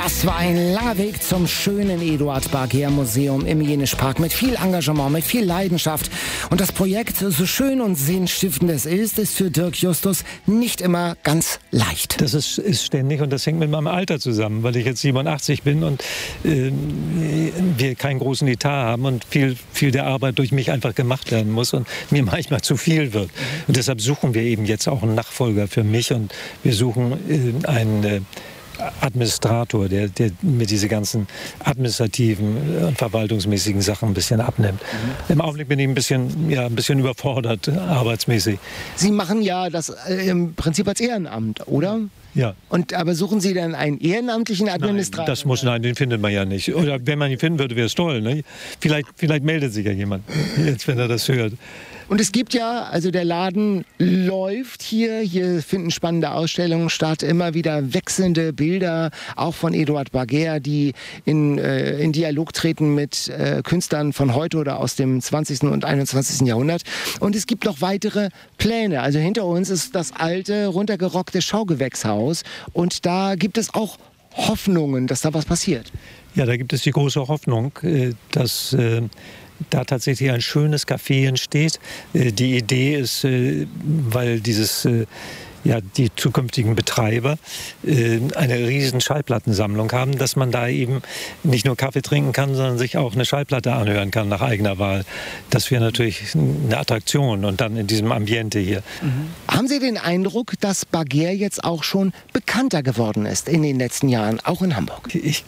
Das war ein langer Weg zum schönen Eduard Barger Museum im Jenischpark mit viel Engagement, mit viel Leidenschaft. Und das Projekt, so schön und sinnstiftend es ist für Dirk Justus nicht immer ganz leicht. Das ist ständig und das hängt mit meinem Alter zusammen, weil ich jetzt 87 bin und wir keinen großen Etat haben und viel der Arbeit durch mich einfach gemacht werden muss und mir manchmal zu viel wird. Und deshalb suchen wir eben jetzt auch einen Nachfolger für mich und wir suchen einen Administrator, der mir diese ganzen administrativen und verwaltungsmäßigen Sachen ein bisschen abnimmt. Im Augenblick bin ich ein bisschen überfordert, arbeitsmäßig. Sie machen ja das im Prinzip als Ehrenamt, oder? Ja. Aber suchen Sie dann einen ehrenamtlichen Administrator? Nein, den findet man ja nicht. Oder wenn man ihn finden würde, wäre es toll. Ne? Vielleicht meldet sich ja jemand, jetzt, wenn er das hört. Und es gibt ja, also der Laden läuft hier finden spannende Ausstellungen statt, immer wieder wechselnde Bilder, auch von Eduard Barger, die in Dialog treten mit Künstlern von heute oder aus dem 20. und 21. Jahrhundert. Und es gibt noch weitere Pläne. Also hinter uns ist das alte, runtergerockte Schaugewächshaus und da gibt es auch Hoffnungen, dass da was passiert. Ja, da gibt es die große Hoffnung, dass da tatsächlich ein schönes Café entsteht. Die Idee ist, weil die zukünftigen Betreiber eine riesen Schallplattensammlung haben, dass man da eben nicht nur Kaffee trinken kann, sondern sich auch eine Schallplatte anhören kann nach eigener Wahl. Das wäre natürlich eine Attraktion und dann in diesem Ambiente hier. Haben Sie den Eindruck, dass Barger jetzt auch schon bekannter geworden ist in den letzten Jahren, auch in Hamburg? Ich